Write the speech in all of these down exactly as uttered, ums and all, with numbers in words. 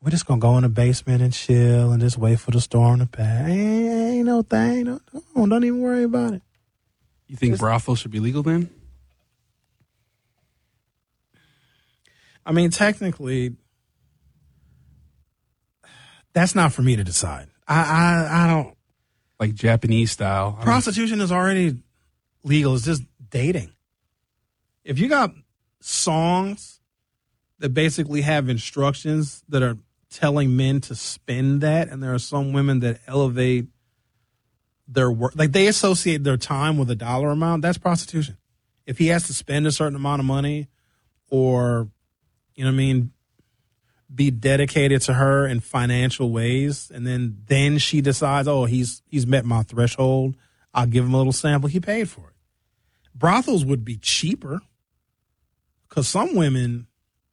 we're just going to go in the basement and chill and just wait for the storm to pass. Ain't, ain't no thing. No, no, don't even worry about it. You think just, brothels should be legal then? I mean, technically, that's not for me to decide. I, I, I don't. Like Japanese style. Prostitution is already legal. It's just dating. If you got songs that basically have instructions that are telling men to spend that, and there are some women that elevate their work, like they associate their time with a dollar amount, that's prostitution. If he has to spend a certain amount of money or, you know what I mean, be dedicated to her in financial ways, and then then she decides, oh, he's he's met my threshold, I'll give him a little sample, he paid for it. Brothels would be cheaper because some women,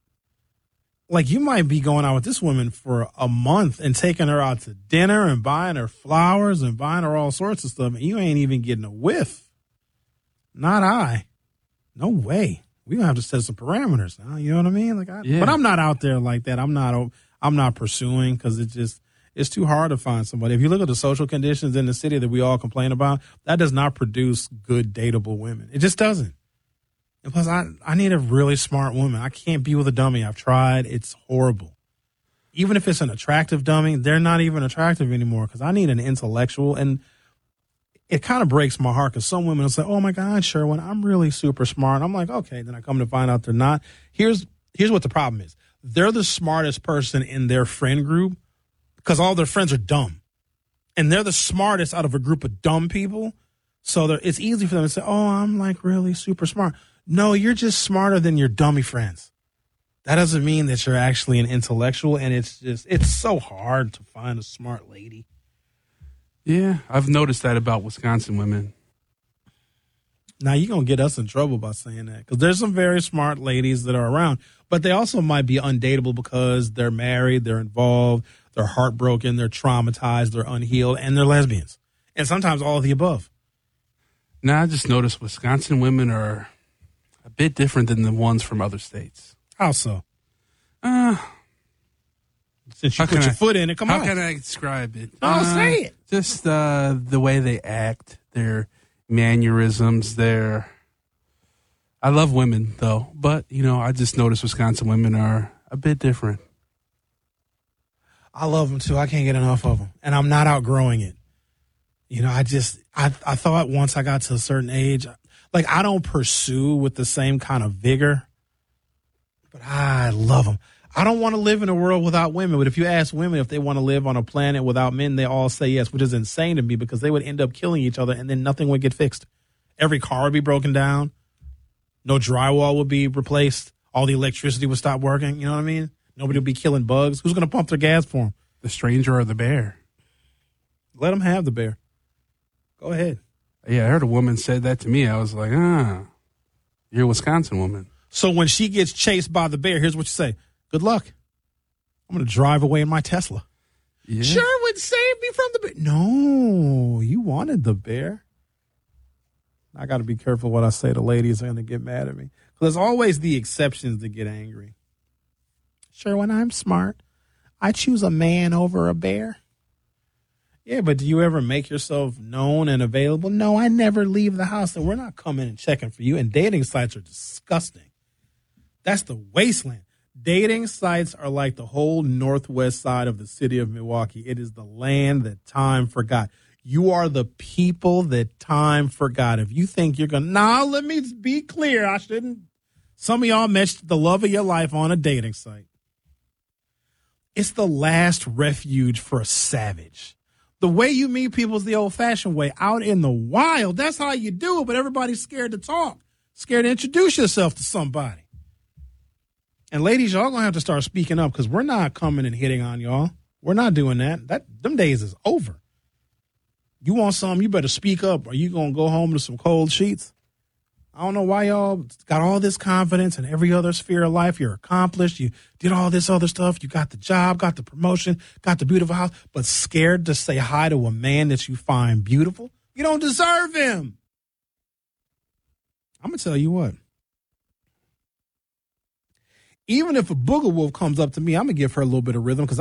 like you might be going out with this woman for a month and taking her out to dinner and buying her flowers and buying her all sorts of stuff, and you ain't even getting a whiff. Not I. No way. We're going to have to set some parameters now. You know what I mean? Like, I, yeah. But I'm not out there like that. I'm not I'm not pursuing because it just, it's too hard to find somebody. If you look at the social conditions in the city that we all complain about, that does not produce good, dateable women. It just doesn't. And plus, I, I need a really smart woman. I can't be with a dummy. I've tried. It's horrible. Even if it's an attractive dummy, they're not even attractive anymore because I need an intellectual. And it kind of breaks my heart because some women will say, oh, my God, Sherwin, I'm really super smart. I'm like, okay. Then I come to find out they're not. Here's here's what the problem is. They're the smartest person in their friend group because all their friends are dumb. And they're the smartest out of a group of dumb people. So it's easy for them to say, oh, I'm like really super smart. No, you're just smarter than your dummy friends. That doesn't mean that you're actually an intellectual. And it's just, it's so hard to find a smart lady. Yeah, I've noticed that about Wisconsin women. Now, you're going to get us in trouble by saying that because there's some very smart ladies that are around, but they also might be undateable because they're married, they're involved, they're heartbroken, they're traumatized, they're unhealed, and they're lesbians. And sometimes all of the above. Now, I just noticed Wisconsin women are a bit different than the ones from other states. How so? Uh, Since you put your I, foot in it, come how on. How can I describe it? Oh, uh, say it. Just uh, the way they act, their mannerisms, their... I love women, though, but, you know, I just noticed Wisconsin women are a bit different. I love them, too. I can't get enough of them, and I'm not outgrowing it. You know, I just, I, I thought once I got to a certain age, like, I don't pursue with the same kind of vigor, but I love them. I don't want to live in a world without women, but if you ask women if they want to live on a planet without men, they all say yes, which is insane to me because they would end up killing each other and then nothing would get fixed. Every car would be broken down. No drywall would be replaced. All the electricity would stop working. You know what I mean? Nobody would be killing bugs. Who's going to pump their gas for them? The stranger or the bear? Let them have the bear. Go ahead. Yeah, I heard a woman said that to me. I was like, ah, you're a Wisconsin woman. So when she gets chased by the bear, here's what you say. Good luck. I'm going to drive away in my Tesla. Yeah. Sure would save me from the bear. No, you wanted the bear. I got to be careful what I say to ladies are going to get mad at me. Because there's always the exceptions that get angry. Sure, when I'm smart, I choose a man over a bear. Yeah, but do you ever make yourself known and available? No, I never leave the house, and we're not coming and checking for you. And dating sites are disgusting. That's the wasteland. Dating sites are like the whole northwest side of the city of Milwaukee. It is the land that time forgot. You are the people that time forgot. If you think you're going to, now let me be clear. I shouldn't. Some of y'all met the love of your life on a dating site. It's the last refuge for a savage. The way you meet people is the old-fashioned way, out in the wild. That's how you do it, but everybody's scared to talk, scared to introduce yourself to somebody. And ladies, y'all going to have to start speaking up because we're not coming and hitting on y'all. We're not doing that. That them days is over. You want something, you better speak up or you going to go home to some cold sheets. I don't know why y'all got all this confidence in every other sphere of life. You're accomplished. You did all this other stuff. You got the job, got the promotion, got the beautiful house, but scared to say hi to a man that you find beautiful. You don't deserve him. I'm going to tell you what. Even if a booger wolf comes up to me, I'm going to give her a little bit of rhythm because